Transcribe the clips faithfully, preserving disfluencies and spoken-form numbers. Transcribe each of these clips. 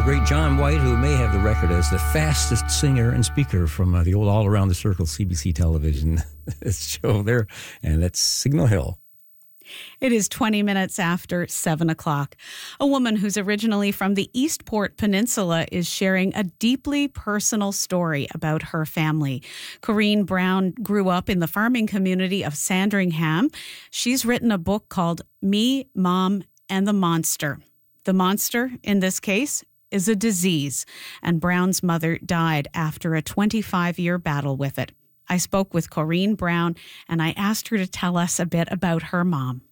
The great John White, who may have the record as the fastest singer and speaker from uh, the old All Around the Circle C B C television show there, and that's Signal Hill. It is twenty minutes after seven o'clock. A woman who's originally from the Eastport Peninsula is sharing a deeply personal story about her family. Corrine Brown grew up in the farming community of Sandringham. She's written a book called Me, Mom, and the Monster. The monster, in this case, is a disease, and Brown's mother died after a twenty-five-year battle with it. I spoke with Corrine Brown, and I asked her to tell us a bit about her mom.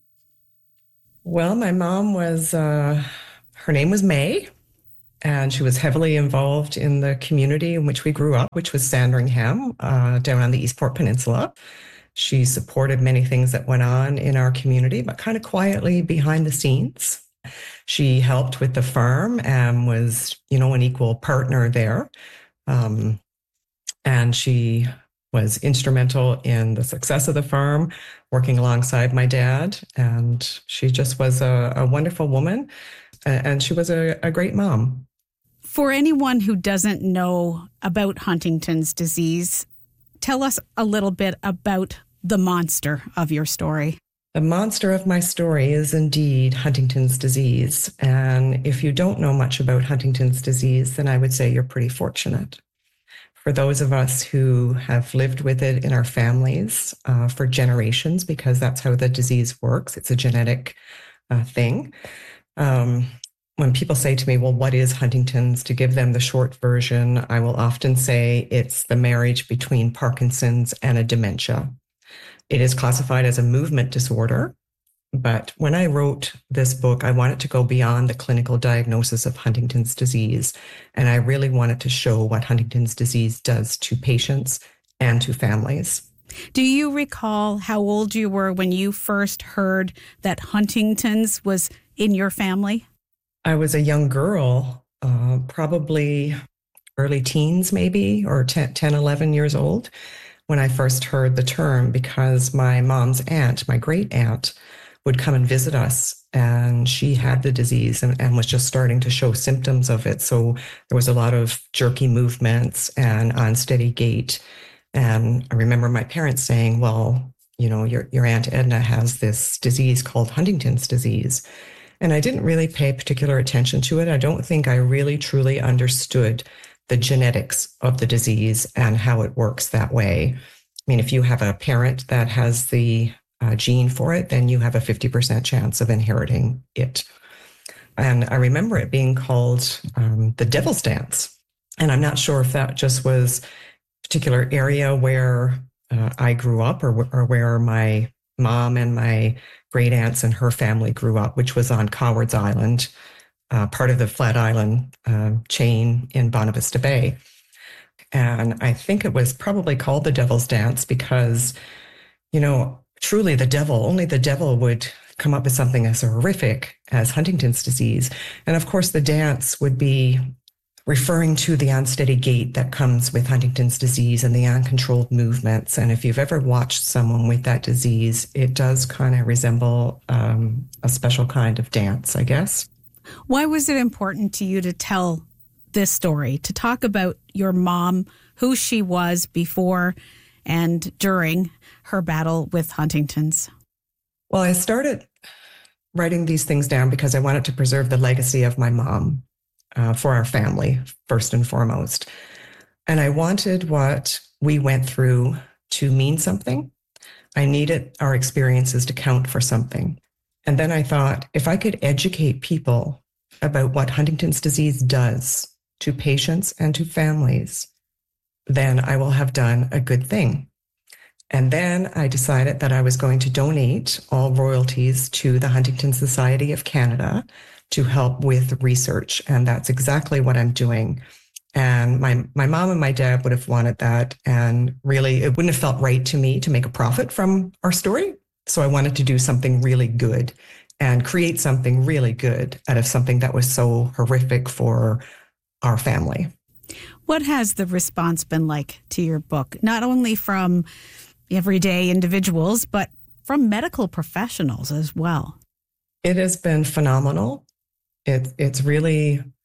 Well, my mom was, uh, her name was May, and she was heavily involved in the community in which we grew up, which was Sandringham, uh, down on the Eastport Peninsula. She supported many things that went on in our community, but kind of quietly behind the scenes. She helped with the farm and was, you know, an equal partner there. Um, and she was instrumental in the success of the farm, working alongside my dad. And she just was a, a wonderful woman. And she was a, a great mom. For anyone who doesn't know about Huntington's disease, tell us a little bit about the monster of your story. The monster of my story is indeed Huntington's disease. And if you don't know much about Huntington's disease, then I would say you're pretty fortunate. For those of us who have lived with it in our families uh, for generations, because that's how the disease works, it's a genetic uh, thing. Um, when people say to me, well, what is Huntington's? To give them the short version, I will often say it's the marriage between Parkinson's and a dementia. It is classified as a movement disorder, but when I wrote this book, I wanted to go beyond the clinical diagnosis of Huntington's disease, and I really wanted to show what Huntington's disease does to patients and to families. Do you recall how old you were when you first heard that Huntington's was in your family? I was a young girl, uh, probably early teens maybe, or ten, eleven years old, when I first heard the term, because my mom's aunt, my great aunt, would come and visit us, and she had the disease and, and was just starting to show symptoms of it. So there was a lot of jerky movements and unsteady gait. And I remember my parents saying, well, you know, your, your Aunt Edna has this disease called Huntington's disease. And I didn't really pay particular attention to it. I don't think I really truly understood the genetics of the disease and how it works that way. I mean, if you have a parent that has the uh, gene for it, then you have a fifty percent chance of inheriting it. And I remember it being called um, the Devil's Dance. And I'm not sure if that just was a particular area where uh, I grew up, or, or where my mom and my great aunts and her family grew up, which was on Cowards Island, uh, part of the Flat Island uh, chain in Bonavista Vista Bay. And I think it was probably called the Devil's Dance because, you know, truly the devil, only the devil would come up with something as horrific as Huntington's disease. And of course, the dance would be referring to the unsteady gait that comes with Huntington's disease and the uncontrolled movements. And if you've ever watched someone with that disease, it does kind of resemble um, a special kind of dance, I guess. Why was it important to you to tell this story, to talk about your mom, who she was before and during her battle with Huntington's? Well, I started writing these things down because I wanted to preserve the legacy of my mom uh, for our family, first and foremost. And I wanted what we went through to mean something. I needed our experiences to count for something. And then I thought, if I could educate people about what Huntington's disease does to patients and to families, then I will have done a good thing. And then I decided that I was going to donate all royalties to the Huntington Society of Canada to help with research. And that's exactly what I'm doing. And my, my mom and my dad would have wanted that. And really, it wouldn't have felt right to me to make a profit from our story. So I wanted to do something really good and create something really good out of something that was so horrific for our family. What has the response been like to your book, not only from everyday individuals, but from medical professionals as well? It has been phenomenal. It, it's really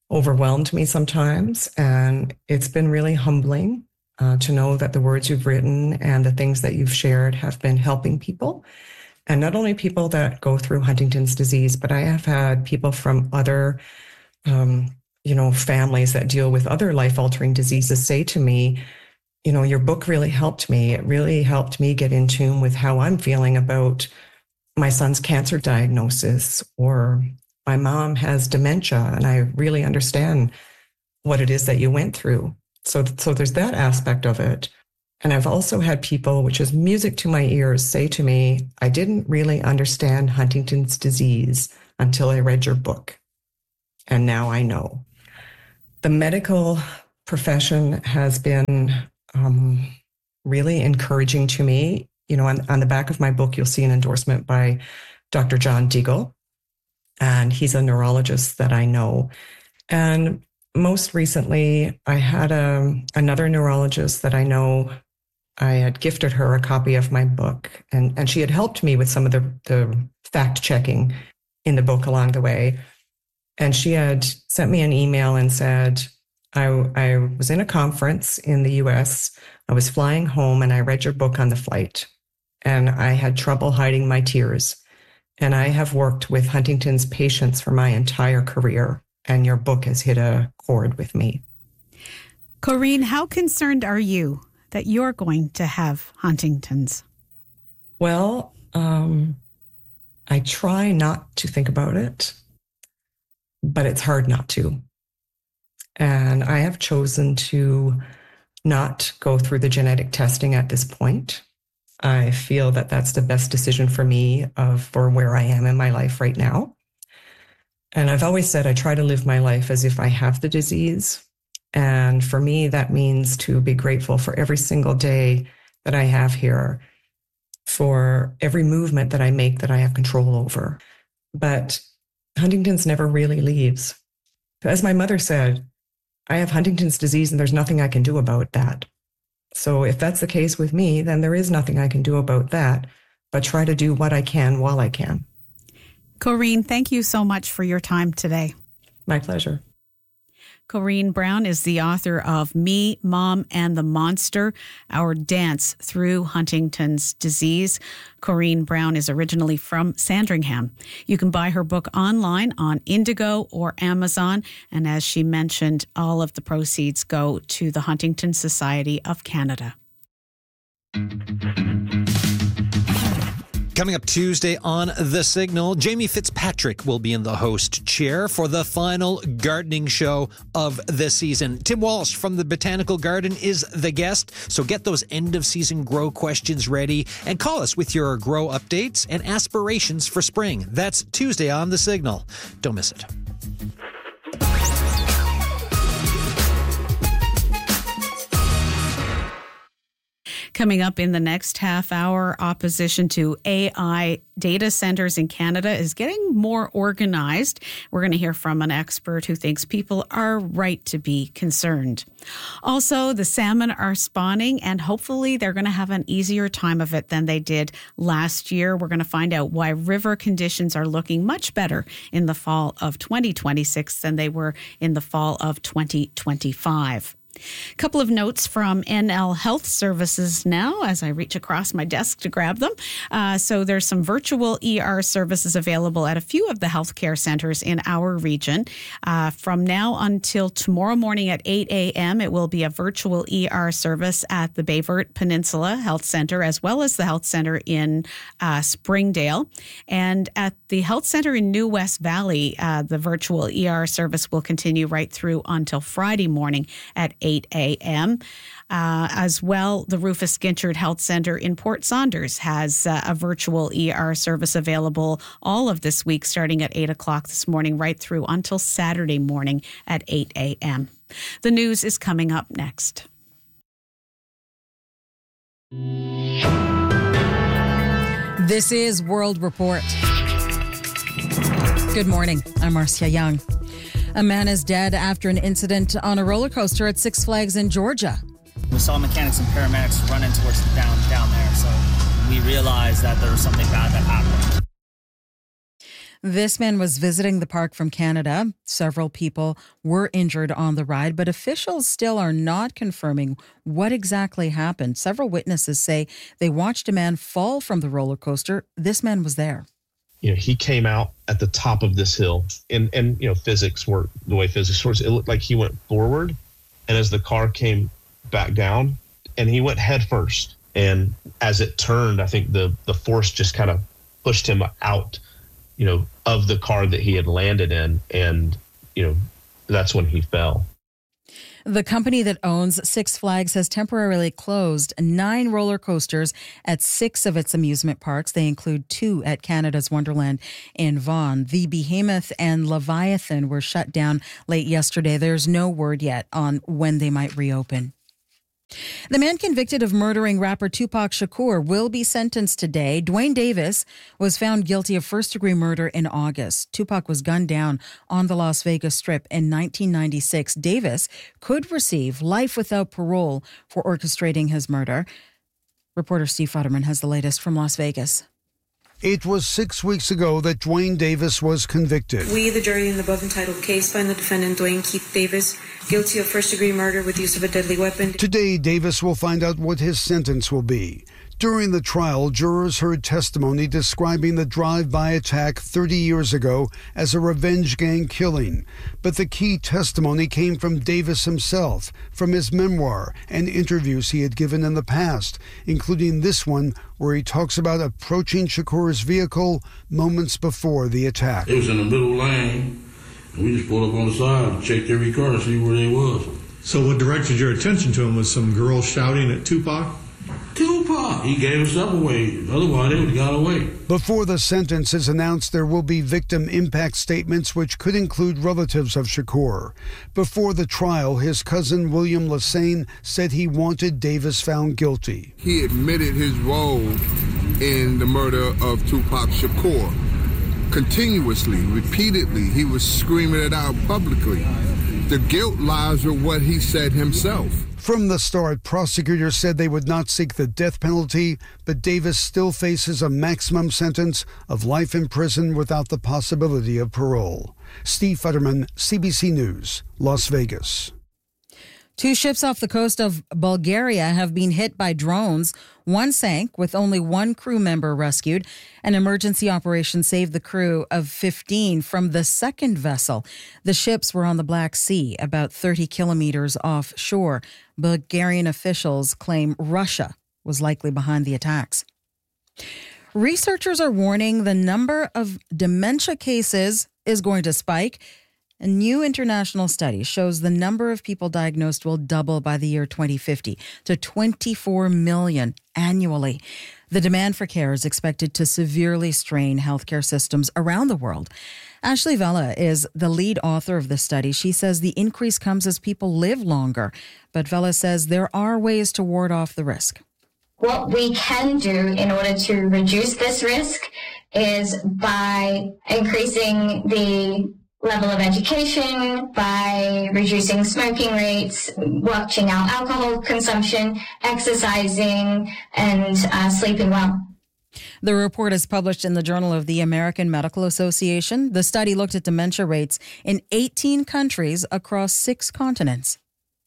overwhelmed me sometimes. And it's been really humbling uh, to know that the words you've written and the things that you've shared have been helping people. And not only people that go through Huntington's disease, but I have had people from other, um, you know, families that deal with other life-altering diseases say to me, you know, your book really helped me. It really helped me get in tune with how I'm feeling about my son's cancer diagnosis, or my mom has dementia, and I really understand what it is that you went through. So, so there's that aspect of it. And I've also had people, which is music to my ears, say to me, I didn't really understand Huntington's disease until I read your book. And now I know. The medical profession has been um, really encouraging to me. You know, on, on the back of my book, you'll see an endorsement by Doctor John Deagle, and he's a neurologist that I know. And most recently, I had a, another neurologist that I know. I had gifted her a copy of my book, and, and she had helped me with some of the, the fact checking in the book along the way. And she had sent me an email and said, I, I was in a conference in the U S. I was flying home and I read your book on the flight, and I had trouble hiding my tears. And I have worked with Huntington's patients for my entire career, and your book has hit a chord with me. Corinne, how concerned are you that you're going to have Huntington's? Well, um, I try not to think about it, but it's hard not to. And I have chosen to not go through the genetic testing at this point. I feel that that's the best decision for me of for where I am in my life right now. And I've always said I try to live my life as if I have the disease. And for me, that means to be grateful for every single day that I have here, for every movement that I make that I have control over. But Huntington's never really leaves. As my mother said, I have Huntington's disease and there's nothing I can do about that. So if that's the case with me, then there is nothing I can do about that, but try to do what I can while I can. Corinne, thank you so much for your time today. My pleasure. Corinne Brown is the author of Me, Mom, and the Monster, Our Dance Through Huntington's Disease. Corinne Brown is originally from Sandringham. You can buy her book online on Indigo or Amazon. And as she mentioned, all of the proceeds go to the Huntington Society of Canada. Coming up Tuesday on The Signal, Jamie Fitzpatrick will be in the host chair for the final gardening show of the season. Tim Walsh from the Botanical Garden is the guest, so get those end-of-season grow questions ready and call us with your grow updates and aspirations for spring. That's Tuesday on The Signal. Don't miss it. Coming up in the next half hour, opposition to A I data centers in Canada is getting more organized. We're going to hear from an expert who thinks people are right to be concerned. Also, the salmon are spawning, and hopefully they're going to have an easier time of it than they did last year. We're going to find out why river conditions are looking much better in the fall of twenty twenty-six than they were in the fall of twenty twenty-five. A couple of notes from N L Health Services now as I reach across my desk to grab them. Uh, so there's some virtual E R services available at a few of the healthcare centers in our region. Uh, from now until tomorrow morning at eight a.m., it will be a virtual E R service at the Bayvert Peninsula Health Center, as well as the Health Center in uh, Springdale. And at the Health Center in New West Valley, uh, the virtual E R service will continue right through until Friday morning at eight a.m. Uh, as well, the Rufus Ginchard Health Center in Port Saunders has uh, a virtual E R service available all of this week, starting at eight o'clock this morning, right through until Saturday morning at eight a.m. The news is coming up next. This is World Report. Good morning. I'm Marcia Young. A man is dead after an incident on a roller coaster at Six Flags in Georgia. We saw mechanics and paramedics running towards the down down there, so we realized that there was something bad that happened. This man was visiting the park from Canada. Several people were injured on the ride, but officials still are not confirming what exactly happened. Several witnesses say they watched a man fall from the roller coaster. This man was there. You know, he came out at the top of this hill, and, and you know, physics work the way physics works. It looked like he went forward, and as the car came back down, and he went head first. And as it turned, I think the, the force just kind of pushed him out, you know, of the car that he had landed in. And, you know, that's when he fell. The company that owns Six Flags has temporarily closed nine roller coasters at six of its amusement parks. They include two at Canada's Wonderland in Vaughan. The Behemoth and Leviathan were shut down late yesterday. There's no word yet on when they might reopen. The man convicted of murdering rapper Tupac Shakur will be sentenced today. Dwayne Davis was found guilty of first-degree murder in August. Tupac was gunned down on the Las Vegas Strip in nineteen ninety-six. Davis could receive life without parole for orchestrating his murder. Reporter Steve Futterman has the latest from Las Vegas. It was six weeks ago that Dwayne Davis was convicted. We, the jury in the above entitled case, find the defendant, Dwayne Keith Davis, guilty of first-degree murder with use of a deadly weapon. Today, Davis will find out what his sentence will be. During the trial, jurors heard testimony describing the drive-by attack thirty years ago as a revenge gang killing. But the key testimony came from Davis himself, from his memoir and interviews he had given in the past, including this one where he talks about approaching Shakur's vehicle moments before the attack. It was in the middle lane, and we just pulled up on the side and checked every car to see where they was. So what directed your attention to him was some girl shouting at Tupac? Tupac! He gave himself away. Otherwise, they would have got away. Before the sentence is announced, there will be victim impact statements, which could include relatives of Shakur. Before the trial, his cousin William Lassane said he wanted Davis found guilty. He admitted his role in the murder of Tupac Shakur. Continuously, repeatedly, he was screaming it out publicly. The guilt lies with what he said himself. From the start, prosecutors said they would not seek the death penalty, but Davis still faces a maximum sentence of life in prison without the possibility of parole. Steve Futterman, C B C News, Las Vegas. Two ships off the coast of Bulgaria have been hit by drones. One sank with only one crew member rescued. An emergency operation saved the crew of fifteen from the second vessel. The ships were on the Black Sea, about thirty kilometers offshore. Bulgarian officials claim Russia was likely behind the attacks. Researchers are warning the number of dementia cases is going to spike. A new international study shows the number of people diagnosed will double by the year twenty fifty to twenty-four million annually. The demand for care is expected to severely strain healthcare systems around the world. Ashley Vella is the lead author of the study. She says the increase comes as people live longer, but Vella says there are ways to ward off the risk. What we can do in order to reduce this risk is by increasing the level of education, by reducing smoking rates, watching out alcohol consumption, exercising, and uh, sleeping well. The report is published in the Journal of the American Medical Association. The study looked at dementia rates in eighteen countries across six continents.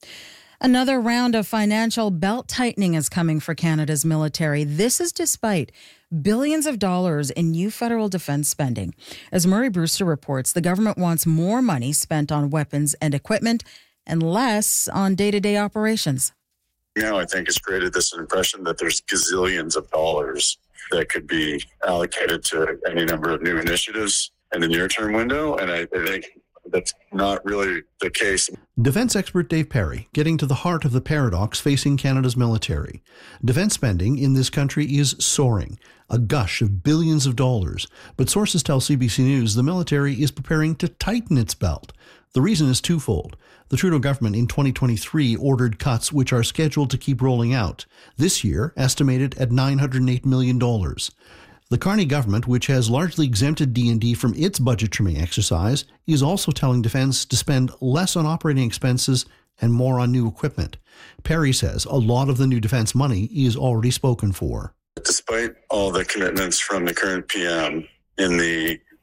Another round of financial belt-tightening is coming for Canada's military. This is despite billions of dollars in new federal defense spending. As Murray Brewster reports, the government wants more money spent on weapons and equipment and less on day-to-day operations. Now, I think it's created this impression that there's gazillions of dollars that could be allocated to any number of new initiatives in the near-term window, and I, I think that's not really the case. Defense expert Dave Perry getting to the heart of the paradox facing Canada's military. Defense spending in this country is soaring, a gush of billions of dollars. But sources tell C B C News the military is preparing to tighten its belt. The reason is twofold. The Trudeau government in twenty twenty-three ordered cuts which are scheduled to keep rolling out. This year, estimated at nine hundred eight million dollars. The Carney government, which has largely exempted D and D from its budget trimming exercise, is also telling Defence to spend less on operating expenses and more on new equipment. Perry says a lot of the new defence money is already spoken for. Despite all the commitments from the current P M in the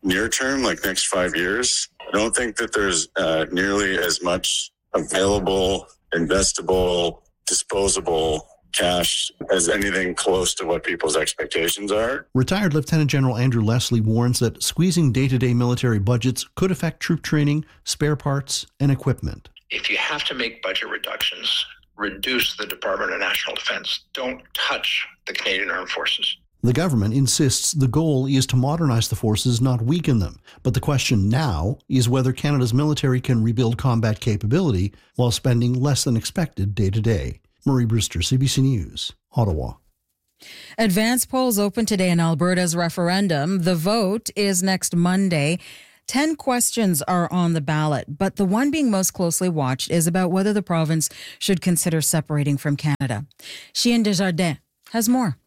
near term, like next five years, I don't think that there's uh, nearly as much available, investable, disposable cash as anything close to what people's expectations are. Retired Lieutenant General Andrew Leslie warns that squeezing day-to-day military budgets could affect troop training, spare parts, and equipment. If you have to make budget reductions, reduce the Department of National Defense. Don't touch the Canadian Armed Forces. The government insists the goal is to modernize the forces, not weaken them. But the question now is whether Canada's military can rebuild combat capability while spending less than expected day to day. Murray Brewster, C B C News, Ottawa. Advance polls open today in Alberta's referendum. The vote is next Monday. Ten questions are on the ballot, but the one being most closely watched is about whether the province should consider separating from Canada. Chien Desjardins has more.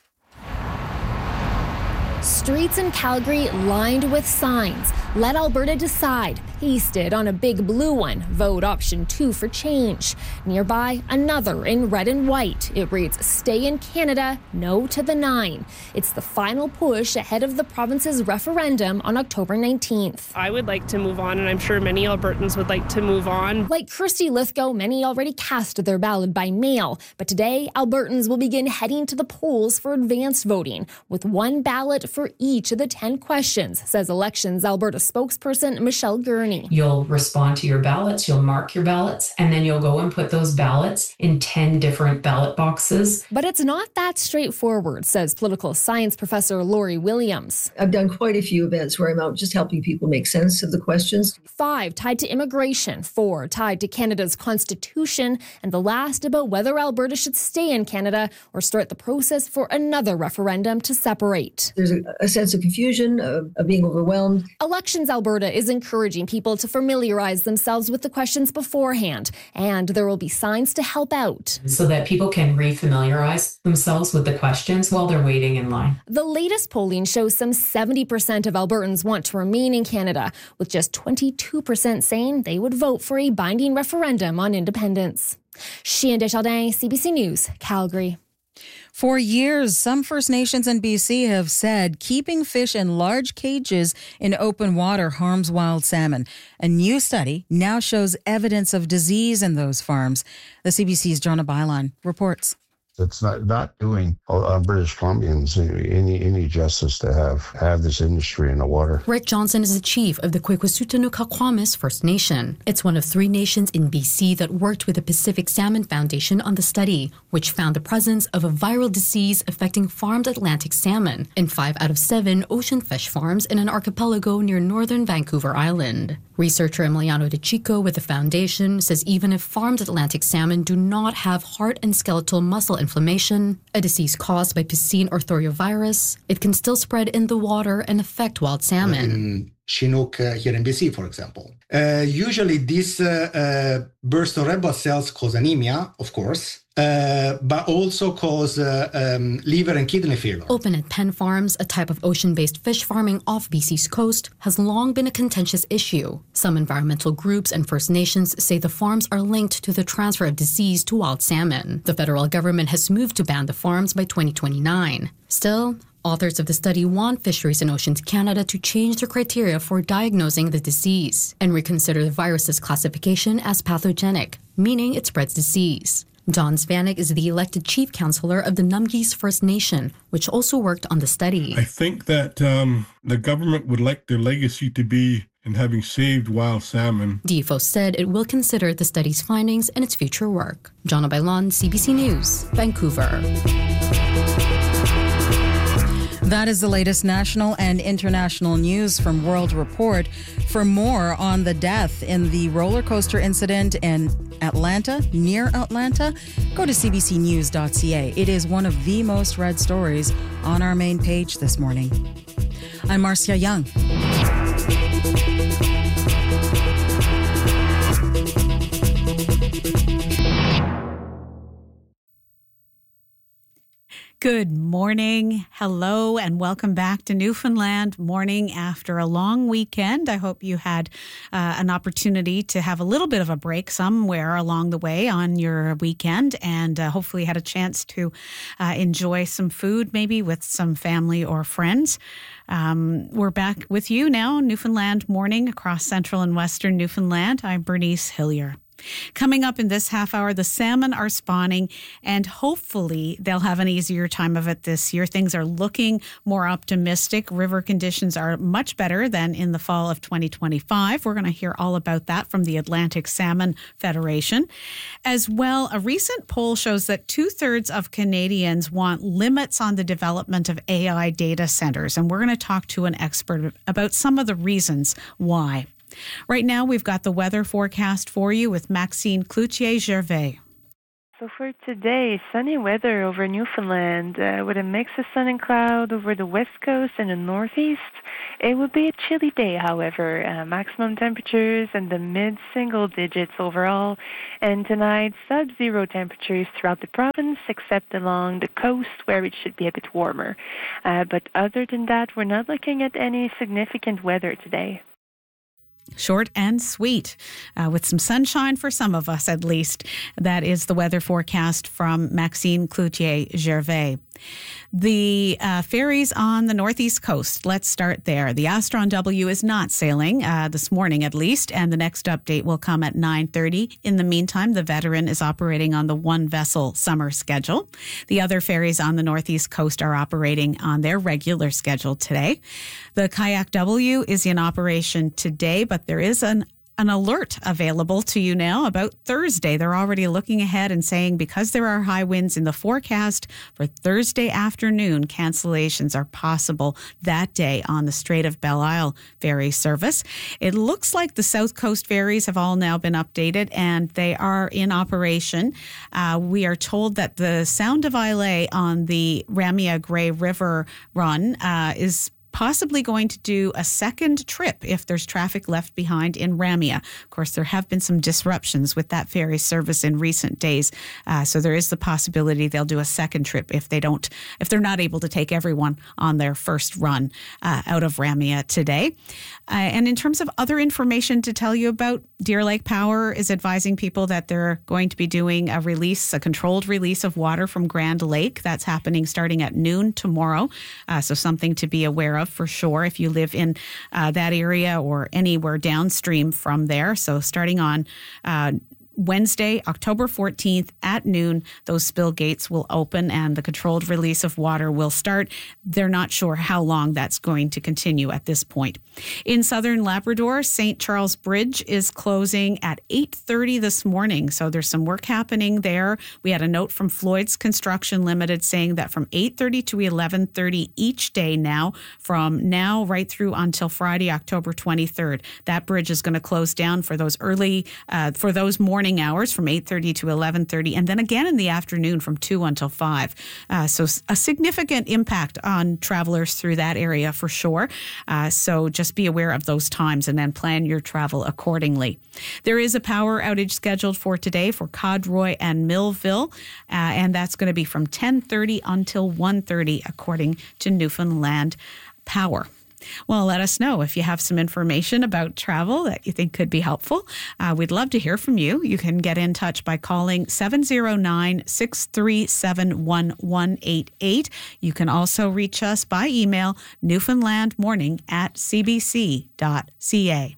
Streets in Calgary lined with signs. Let Alberta decide. Pasted on a big blue one. Vote option two for change. Nearby, another in red and white. It reads, stay in Canada, no to the nine. It's the final push ahead of the province's referendum on October nineteenth. I would like to move on, and I'm sure many Albertans would like to move on. Like Kirsty Lithgow, many already cast their ballot by mail. But today, Albertans will begin heading to the polls for advanced voting, with one ballot for each of the ten questions, says Elections Alberta spokesperson Michelle Gurney. You'll respond to your ballots, you'll mark your ballots, and then you'll go and put those ballots in ten different ballot boxes. But it's not that straightforward, says political science professor Lori Williams. I've done quite a few events where I'm out just helping people make sense of the questions. Five tied to immigration, four tied to Canada's constitution, and the last about whether Alberta should stay in Canada or start the process for another referendum to separate. There's a, a sense of confusion, of, of being overwhelmed. Elections Alberta is encouraging people to familiarize themselves with the questions beforehand, and there will be signs to help out. So that people can refamiliarize themselves with the questions while they're waiting in line. The latest polling shows some seventy percent of Albertans want to remain in Canada, with just twenty-two percent saying they would vote for a binding referendum on independence. Chien Desjardins, C B C News, Calgary. For years, some First Nations in B C have said keeping fish in large cages in open water harms wild salmon. A new study now shows evidence of disease in those farms. The C B C's Jonah Bailon reports. It's not, not doing uh, British Columbians any any justice to have, have this industry in the water. Rick Johnson is the chief of the Kwikwasutun First Nation. It's one of three nations in B C that worked with the Pacific Salmon Foundation on the study, which found the presence of a viral disease affecting farmed Atlantic salmon in five out of seven ocean fish farms in an archipelago near northern Vancouver Island. Researcher Emiliano De Chico with the foundation says even if farmed Atlantic salmon do not have heart and skeletal muscle inflammation, a disease caused by piscine orthorhyovirus, it can still spread in the water and affect wild salmon. In Chinook uh, here in B C, for example. Uh, usually these uh, uh, burst of red blood cells cause anemia, of course, uh, but also cause uh, um, liver and kidney failure. Open at Penn Farms, a type of ocean-based fish farming off B C's coast, has long been a contentious issue. Some environmental groups and First Nations say the farms are linked to the transfer of disease to wild salmon. The federal government has moved to ban the farms by twenty twenty-nine. Still, authors of the study want Fisheries and Oceans Canada to change their criteria for diagnosing the disease and reconsider the virus's classification as pathogenic, meaning it spreads disease. Don Zvanek is the elected chief counselor of the Numgis First Nation, which also worked on the study. I think that um, the government would like their legacy to be in having saved wild salmon. D F O said it will consider the study's findings and its future work. Jonah Bailon, C B C News, Vancouver. That is the latest national and international news from World Report. For more on the death in the roller coaster incident in Atlanta, near Atlanta, go to c b c news dot c a. It is one of the most read stories on our main page this morning. I'm Marcia Young. Good morning. Hello, and welcome back to Newfoundland Morning after a long weekend. I hope you had uh, an opportunity to have a little bit of a break somewhere along the way on your weekend, and uh, hopefully had a chance to uh, enjoy some food, maybe with some family or friends. Um, we're back with you now, Newfoundland Morning across central and western Newfoundland. I'm Bernice Hillier. Coming up in this half hour, the salmon are spawning, and hopefully they'll have an easier time of it this year. Things are looking more optimistic. River conditions are much better than in the fall of twenty twenty-five. We're going to hear all about that from the Atlantic Salmon Federation. As well, a recent poll shows that two-thirds of Canadians want limits on the development of A I data centers, and we're going to talk to an expert about some of the reasons why. Right now, we've got the weather forecast for you with Maxine Cloutier-Gervais. So for today, sunny weather over Newfoundland uh, with a mix of sun and cloud over the west coast and the northeast. It will be a chilly day, however, uh, maximum temperatures in the mid-single digits overall. And tonight, sub-zero temperatures throughout the province, except along the coast where it should be a bit warmer. Uh, but other than that, we're not looking at any significant weather today. Short and sweet, uh, with some sunshine for some of us at least. That is the weather forecast from Maxine Cloutier-Gervais. The uh, ferries on the northeast coast, let's start there. The Astron W is not sailing, uh, this morning at least, and the next update will come at nine thirty. In the meantime, the Veteran is operating on the one-vessel summer schedule. The other ferries on the northeast coast are operating on their regular schedule today. The Kayak W is in operation today, but there is an An alert available to you now about Thursday. They're already looking ahead and saying because there are high winds in the forecast for Thursday afternoon, cancellations are possible that day on the Strait of Belle Isle ferry service. It looks like the South Coast ferries have all now been updated and they are in operation. Uh, we are told that the Sound of Islay on the Ramia Grey River run uh, is possibly going to do a second trip if there's traffic left behind in Ramia. Of course, there have been some disruptions with that ferry service in recent days, uh, so there is the possibility they'll do a second trip if they don't, if they're not able to take everyone on their first run uh, out of Ramia today. Uh, and in terms of other information to tell you about, Deer Lake Power is advising people that they're going to be doing a release, a controlled release of water from Grand Lake. That's happening starting at noon tomorrow, uh, so something to be aware of for sure if you live in uh, that area or anywhere downstream from there. So starting on uh, Wednesday, October fourteenth at noon, those spill gates will open and the controlled release of water will start. They're not sure how long that's going to continue at this point. In southern Labrador, Saint Charles Bridge is closing at eight thirty this morning. So there's some work happening there. We had a note from Floyd's Construction Limited saying that from eight thirty to eleven thirty each day now, from now right through until Friday, October twenty-third, that bridge is going to close down for those early, uh, for those morning hours from eight thirty to eleven thirty, and then again in the afternoon from two until five. Uh, so a significant impact on travelers through that area for sure. Uh, so just be aware of those times and then plan your travel accordingly. There is a power outage scheduled for today for Codroy and Millville, uh, and that's going to be from ten thirty until one thirty according to Newfoundland Power. Well, let us know if you have some information about travel that you think could be helpful. Uh, we'd love to hear from you. You can get in touch by calling seven oh nine, six three seven, one one eight eight. You can also reach us by email, newfoundlandmorning at c b c dot c a.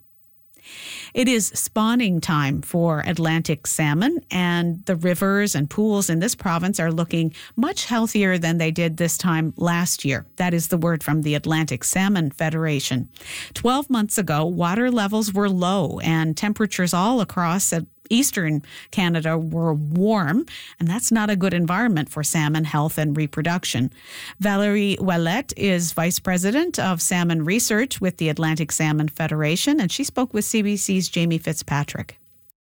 It is spawning time for Atlantic salmon, and the rivers and pools in this province are looking much healthier than they did this time last year. That is the word from the Atlantic Salmon Federation. Twelve months ago, water levels were low and temperatures all across eastern Canada were warm, and that's not a good environment for salmon health and reproduction. Valerie Ouellette is Vice President of Salmon Research with the Atlantic Salmon Federation, and she spoke with C B C's Jamie Fitzpatrick.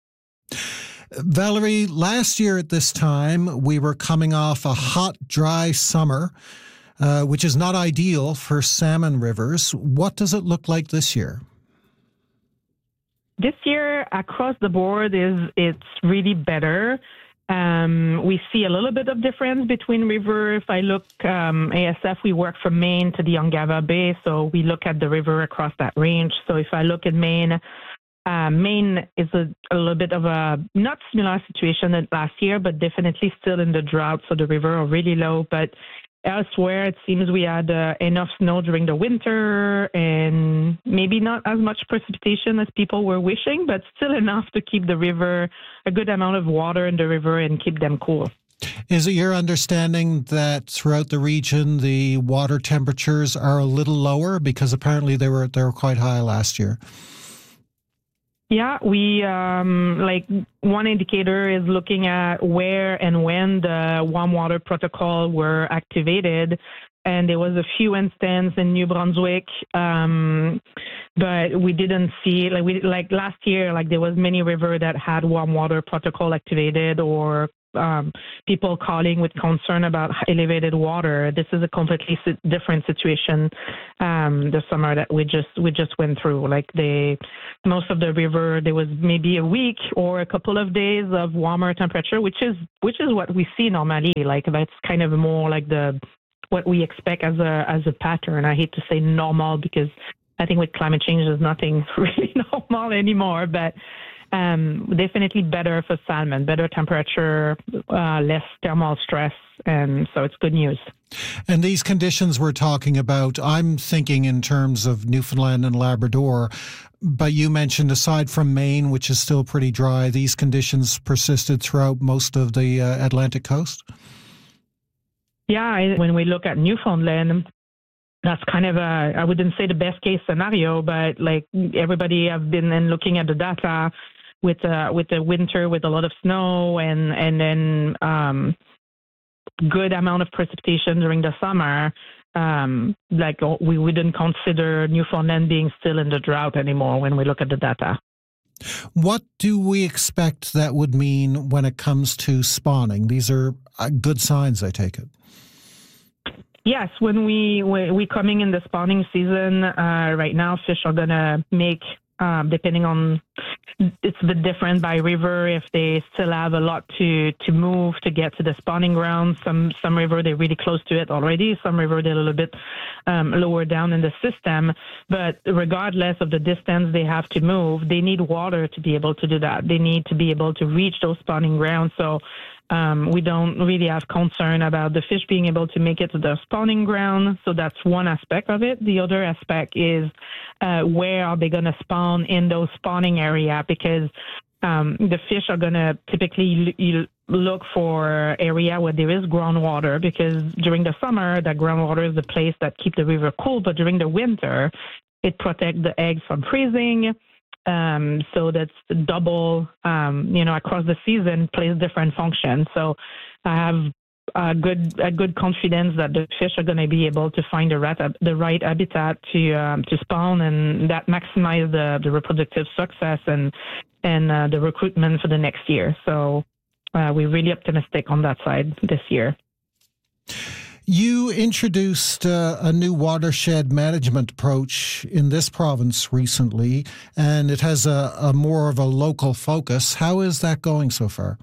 Valerie, last year at this time, we were coming off a hot, dry summer, uh, which is not ideal for salmon rivers. What does it look like this year? This year, across the board, is it's really better. Um, we see a little bit of difference between river. If I look, um, A S F, we work from Maine to the Ungava Bay, so we look at the river across that range. So if I look at Maine, uh, Maine is a, a little bit of a not similar situation than last year, but definitely still in the drought, so the river are really low. But elsewhere, it seems we had uh, enough snow during the winter and maybe not as much precipitation as people were wishing, but still enough to keep the river, a good amount of water in the river and keep them cool. Is it your understanding that throughout the region, the water temperatures are a little lower? Because apparently they were, they were quite high last year. Yeah, we, um, like, one indicator is looking at where and when the warm water protocol were activated. And there was a few instances in New Brunswick, um, but we didn't see, like, we, like last year, like, there was many rivers that had warm water protocol activated or um, people calling with concern about elevated water. This is a completely different situation um, this summer that we just we just went through. Like they, most of the river, there was maybe a week or a couple of days of warmer temperature, which is which is what we see normally. Like that's kind of more like the what we expect as a as a pattern. I hate to say normal because I think with climate change there's nothing really normal anymore, but. Um, definitely better for salmon, better temperature, uh, less thermal stress, and so it's good news. And these conditions we're talking about, I'm thinking in terms of Newfoundland and Labrador, but you mentioned aside from Maine, which is still pretty dry, these conditions persisted throughout most of the uh, Atlantic coast? Yeah, when we look at Newfoundland, that's kind of a, I wouldn't say the best case scenario, but like everybody have been in looking at the data with uh, with the winter with a lot of snow and and then um, good amount of precipitation during the summer. Um, like we wouldn't consider Newfoundland being still in the drought anymore when we look at the data. What do we expect that would mean when it comes to spawning? These are good signs, I take it. Yes, when we we we coming in the spawning season uh, right now, fish are gonna make um, depending on it's a bit different by river. If they still have a lot to to move to get to the spawning ground, some some river they're really close to it already. Some river they're a little bit um, lower down in the system. But regardless of the distance they have to move, they need water to be able to do that. They need to be able to reach those spawning grounds. So. Um, we don't really have concern about the fish being able to make it to the spawning ground. So that's one aspect of it. The other aspect is uh, where are they going to spawn in those spawning area? Because um, the fish are going to typically l- look for area where there is groundwater, because during the summer, that groundwater is the place that keep the river cool. But during the winter, it protects the eggs from freezing. Um, so that's double, um, you know, across the season plays different functions. So I have a good, a good confidence that the fish are going to be able to find the right, the right habitat to, um, to spawn, and that maximize the, the reproductive success and, and, uh, the recruitment for the next year. So, uh, we're really optimistic on that side this year. You introduced uh, a new watershed management approach in this province recently, and it has a, a more of a local focus. How is that going so far?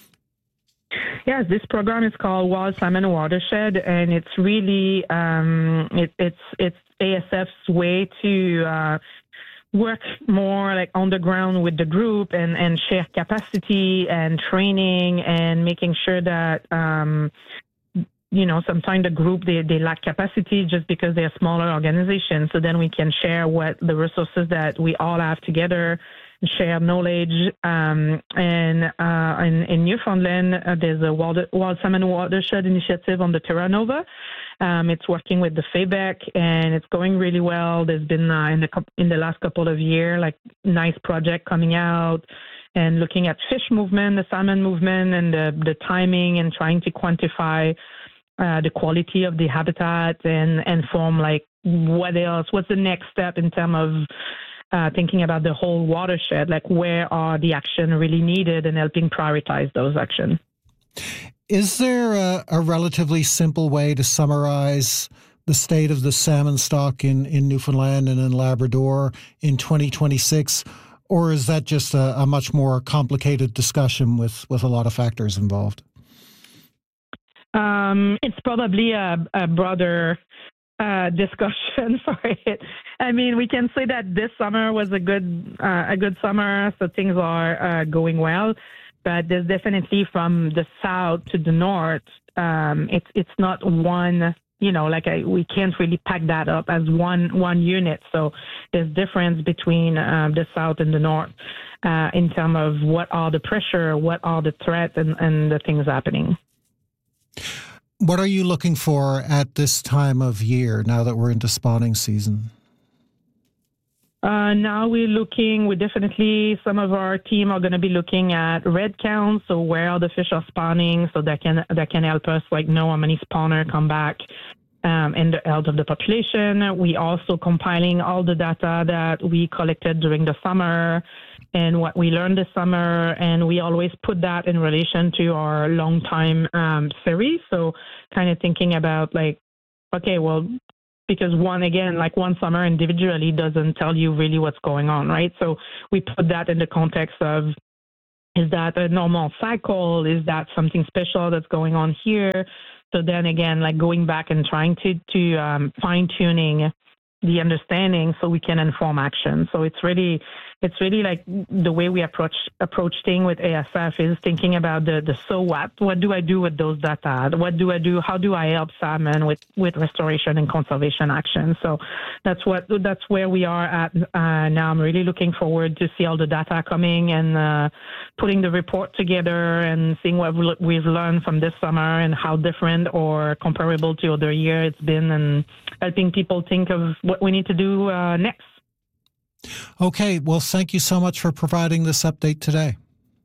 Yes, this program is called Wild Salmon Watershed, and it's really um, it, it's it's A S F's way to uh, work more like on the ground with the group and, and share capacity and training and making sure that. Um, You know, sometimes the group, they, they lack capacity just because they're a smaller organization. So then we can share what the resources that we all have together, share knowledge. Um, and uh, in, in Newfoundland, uh, there's a Wild, Wild Salmon Watershed initiative on the Terra Nova. Um, it's working with the FABEC, and it's going really well. There's been uh, in the in the last couple of years, like nice project coming out. And looking at fish movement, the salmon movement, and the, the timing, and trying to quantify Uh, the quality of the habitat and, and form like what else, what's the next step in terms of uh, thinking about the whole watershed, like where are the action really needed and helping prioritize those actions. Is there a, a relatively simple way to summarize the state of the salmon stock in, in Newfoundland and in Labrador in twenty twenty-six? Or is that just a, a much more complicated discussion with, with a lot of factors involved? Um, it's probably a, a broader uh, discussion for it. I mean, we can say that this summer was a good uh, a good summer, so things are uh, going well. But there's definitely from the south to the north, um, it's it's not one. You know, like I, we can't really pack that up as one one unit. So there's difference between um, the south and the north uh, in terms of what are the pressure, what are the threats, and, and the things happening. What are you looking for at this time of year, now that we're into spawning season? Uh, now we're looking, we definitely, some of our team are going to be looking at red counts, so where the fish are spawning, so that can that can help us like know how many spawner come back um, and the health of the population. We also compiling all the data that we collected during the summer and what we learned this summer, and we always put that in relation to our long time um, series. So kind of thinking about like, okay, well, because one, again, like one summer individually doesn't tell you really what's going on, right? So we put that in the context of, is that a normal cycle? Is that something special that's going on here? So then again, like going back and trying to, to um, fine tuning the understanding so we can inform action. So it's really, it's really like the way we approach approach thing with A S F is thinking about the, the so what. What do I do with those data? What do I do? How do I help salmon with, with restoration and conservation action? So that's what that's where we are at uh, now. I'm really looking forward to see all the data coming and uh, putting the report together and seeing what we've learned from this summer and how different or comparable to other year it's been, and helping people think of what we need to do uh, next. Okay, well, thank you so much for providing this update today.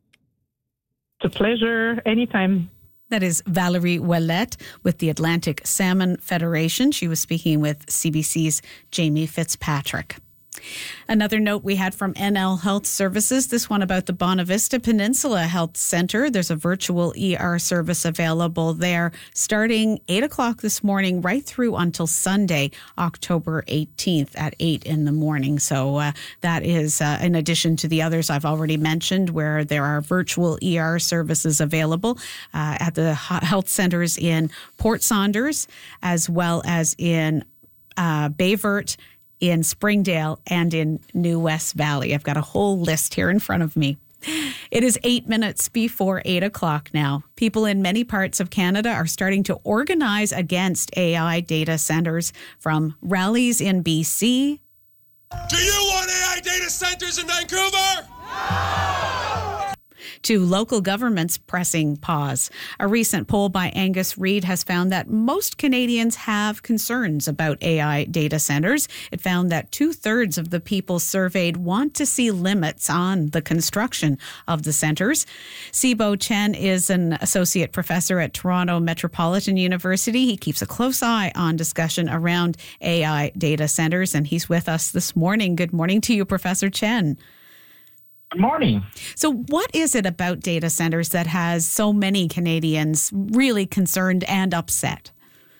It's a pleasure. Anytime. That is Valerie Ouellette with the Atlantic Salmon Federation. She was speaking with C B C's Jamie Fitzpatrick. Another note we had from N L Health Services, this one about the Bonavista Peninsula Health Center. There's a virtual E R service available there starting eight o'clock this morning right through until Sunday, October eighteenth at eight in the morning. So uh, that is uh, in addition to the others I've already mentioned where there are virtual E R services available uh, at the health centers in Port Saunders as well as in uh, Bayvert, in Springdale, and in New West Valley. I've got a whole list here in front of me. It is eight minutes before eight o'clock now. People in many parts of Canada are starting to organize against A I data centers, from rallies in B C. Do you want A I data centers in Vancouver? No! To local governments pressing pause. A recent poll by Angus Reid has found that most Canadians have concerns about A I data centers. It found that two-thirds of the people surveyed want to see limits on the construction of the centers. Sibo Chen is an associate professor at Toronto Metropolitan University. He keeps a close eye on discussion around A I data centers, and he's with us this morning. Good morning to you, Professor Chen. Good morning. So what is it about data centers that has so many Canadians really concerned and upset?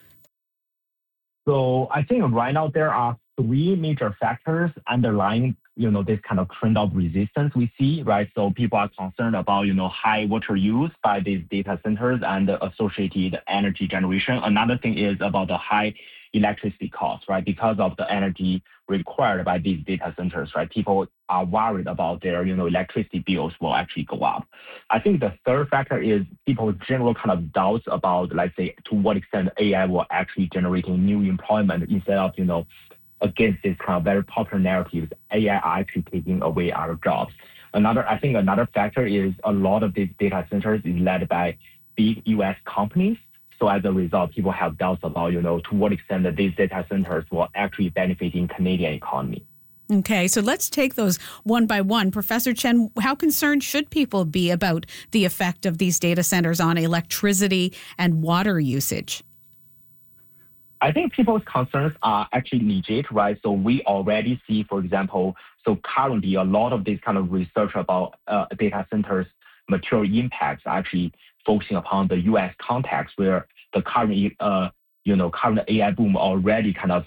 So I think right now there are three major factors underlying, you know, this kind of trend of resistance we see, right? So people are concerned about, you know, high water use by these data centers and the associated energy generation. Another thing is about the high electricity costs, right? Because of the energy required by these data centers, right? People are worried about their, you know, electricity bills will actually go up. I think the third factor is people's general kind of doubts about, let's say, to what extent A I will actually generating new employment instead of, you know, against this kind of very popular narratives, A I are actually taking away our jobs. Another, I think another factor is a lot of these data centers is led by big U S companies. So as a result, people have doubts about, you know, to what extent that these data centers will actually benefit in Canadian economy. Okay, so let's take those one by one. Professor Chen, how concerned should people be about the effect of these data centers on electricity and water usage? I think people's concerns are actually legit, right? So we already see, for example, so currently a lot of this kind of research about uh, data centers' material impacts are actually focusing upon the U S context, where the current, uh, you know, current A I boom already kind of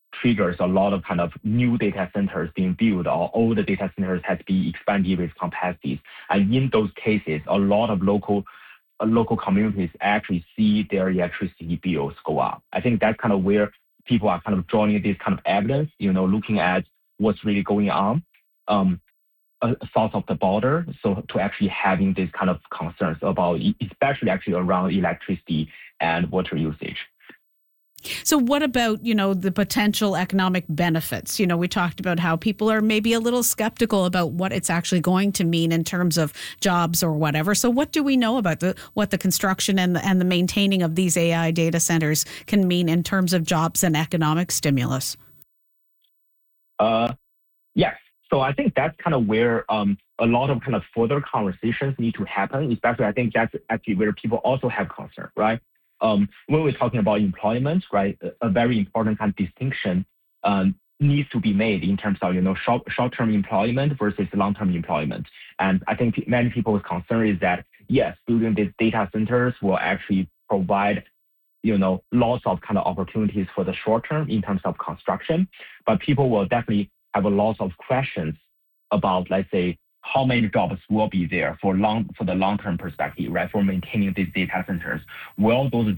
triggers a lot of kind of new data centers being built, or old data centers has been expanded with capacities. And in those cases, a lot of local uh, local communities actually see their electricity bills go up. I think that's kind of where people are kind of drawing this kind of evidence, you know, looking at what's really going on um, uh, south of the border. So to actually having these kind of concerns about, especially actually around electricity and water usage. So what about, you know, the potential economic benefits? You know, we talked about how people are maybe a little skeptical about what it's actually going to mean in terms of jobs or whatever. So what do we know about the what the construction and the, and the maintaining of these A I data centers can mean in terms of jobs and economic stimulus? Uh, yes. So I think that's kind of where um, a lot of kind of further conversations need to happen, especially I think that's actually where people also have concern, right? Um, when we're talking about employment, right, a, a very important kind of distinction um, needs to be made in terms of, you know, short, short-term employment versus long-term employment. And I think many people's concern is that, yes, building these data centers will actually provide, you know, lots of kind of opportunities for the short term in terms of construction, but people will definitely have a lot of questions about, let's say, how many jobs will be there for long for the long-term perspective, right? For maintaining these data centers. Will those